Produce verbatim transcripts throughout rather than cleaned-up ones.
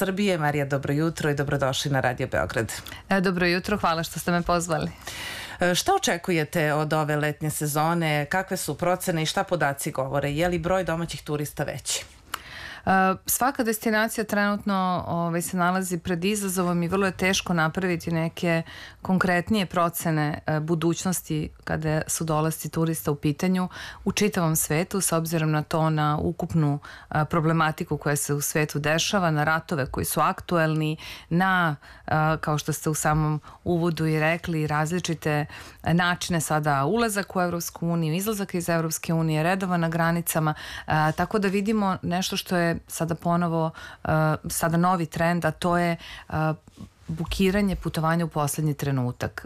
Srbije. Marija, dobro jutro i dobrodošli na Radio Beograd. E, dobro jutro, hvala što ste me pozvali. E, šta očekujete od ove letnje sezone? Kakve su procene i šta podaci govore? Je li broj domaćih turista veći? Uh, svaka destinacija trenutno ovaj, se nalazi pred izazovom i vrlo je teško napraviti neke konkretnije procene uh, budućnosti kada su dolasci turista u pitanju u čitavom svetu, s obzirom na to, na ukupnu uh, problematiku koja se u svetu dešava, na ratove koji su aktuelni, na, uh, kao što ste u samom uvodu i rekli, različite načine sada ulazak u Evropsku uniju, izlazak iz Evropske unije, redova na granicama, uh, tako da vidimo nešto što je sada ponovo, uh, sada novi trend, a to je uh, bukiranje putovanja u poslednji trenutak.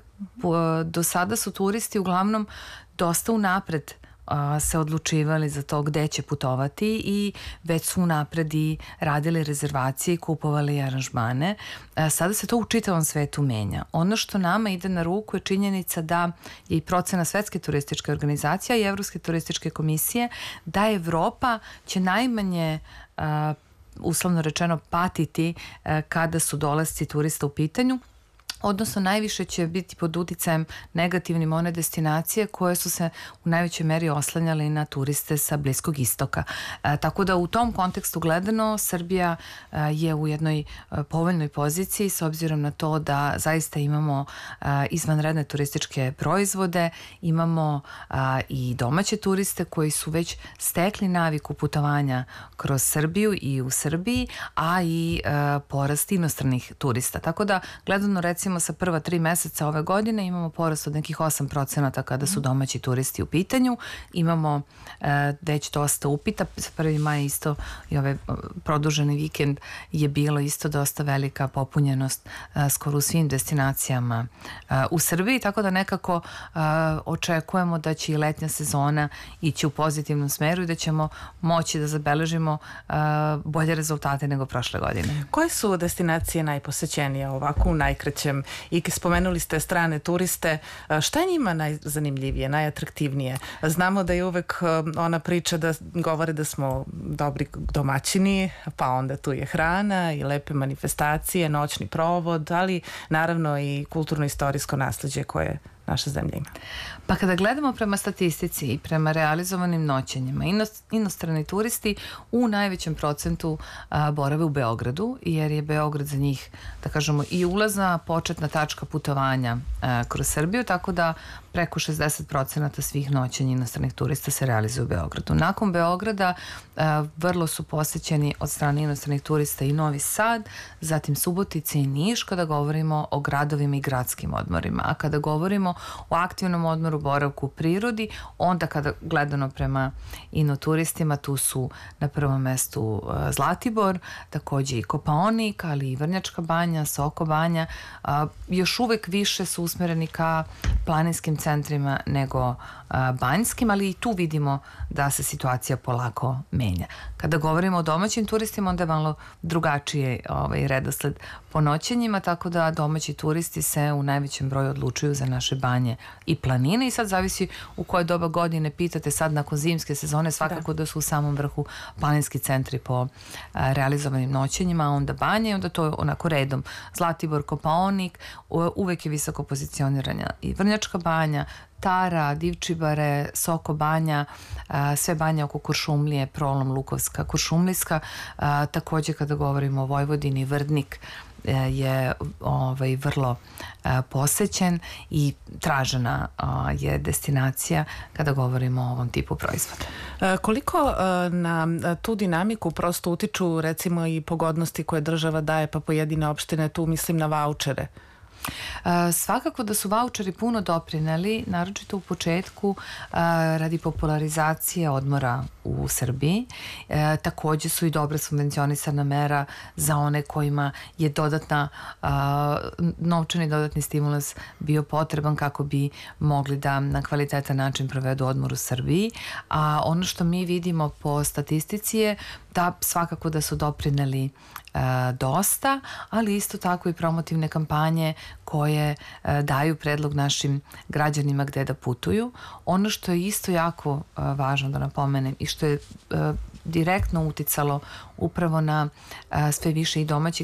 Do sada su turisti uglavnom dosta unapred a, se odlučivali za to gde će putovati i već su unapred i radili rezervacije i kupovali aranžmane. A, sada se to u čitavom svetu menja. Ono što nama ide na ruku je činjenica da je i procena Svetske turističke organizacije i Evropske turističke komisije da Evropa će najmanje a, uslovno rečeno patiti a, kada su dolasci turista u pitanju, odnosno najviše će biti pod uticajem negativnim one destinacije koje su se u najvećoj meri oslanjale na turiste sa Bliskog istoka. E, tako da u tom kontekstu gledano Srbija e, je u jednoj e, povoljnoj poziciji s obzirom na to da zaista imamo e, izvanredne turističke proizvode, imamo e, i domaće turiste koji su već stekli naviku putovanja kroz Srbiju i u Srbiji, a i e, porast inostranih turista. Tako da gledano recimo sa prva tri meseca ove godine imamo porast od nekih osam procenata kada su domaći turisti u pitanju. Imamo e, već dosta upita. Sa prvi maj isto i ovaj produženi vikend je bilo isto dosta velika popunjenost e, skoro u svim destinacijama e, u Srbiji, tako da nekako e, očekujemo da će i letnja sezona ići u pozitivnom smeru i da ćemo moći da zabeležimo e, bolje rezultate nego prošle godine. Koje su destinacije najposećenije ovako u najkraćem? I spomenuli ste strane turiste, šta je njima najzanimljivije, najatraktivnije? Znamo da je uvek ona priča da govore da smo dobri domaćini, pa onda tu je hrana i lepe manifestacije, noćni provod, ali naravno i kulturno-istorijsko nasleđe koje naša zemlja ima. Pa kada gledamo prema statistici i prema realizovanim noćenjima, inostrani turisti u najvećem procentu a, borave u Beogradu, jer je Beograd za njih, da kažemo, i ulazna početna tačka putovanja a, kroz Srbiju, tako da preko šezdeset procenata svih noćenja inostranih turista se realizuje u Beogradu. Nakon Beograda a, vrlo su posećeni od strane inostranih turista i Novi Sad, zatim Subotica i Niš kada govorimo o gradovima i gradskim odmorima. A kada govorimo o aktivnom odmoru, boravku u prirodi, onda kada gledano prema inoturistima, tu su na prvom mestu Zlatibor, takođe i Kopaonik, ali i Vrnjačka banja, Soko banja. Još uvek više su usmereni ka planinskim centrima nego banjskim, ali i tu vidimo da se situacija polako menja. Kada govorimo o domaćim turistima, onda je malo drugačije ovaj, redosled po noćenjima, tako da domaći turisti se u najvećem broju odlučuju za naše banje i planine i sad zavisi u koje doba godine pitate. Sad nakon zimske sezone svakako da, da su u samom vrhu planinski centri po a, realizovanim noćenjima, onda banje i onda to je onako redom. Zlatibor, Kopaonik, uvek je visoko pozicioniranja i Vrnjačka banja, Tara, Divčibare, Soko banja, a, sve banje oko Kuršumlije, Prolom, Lukovska, Kuršumlijska. A, takođe kada govorimo o Vojvodini, Vrdnik je ovaj, vrlo a, posećen i tražena a, je destinacija kada govorimo o ovom tipu proizvoda. A, koliko a, na tu dinamiku prosto utiču recimo i pogodnosti koje država daje pa pojedine opštine, tu mislim na vaučere? Uh, svakako da su vaučeri puno doprineli, naročito u početku uh, radi popularizacije odmora u Srbiji. Uh, takođe su i dobra subvencionisana mera za one kojima je dodatna uh, novčani dodatni stimulans bio potreban kako bi mogli da na kvalitetan način provedu odmor u Srbiji. A ono što mi vidimo po statistici je da svakako da su doprineli e, dosta, ali isto tako i promotivne kampanje koje e, daju predlog našim građanima gde da putuju. Ono što je isto jako e, važno da napomenem i što je e, direktno uticalo upravo na e, sve više i domaćih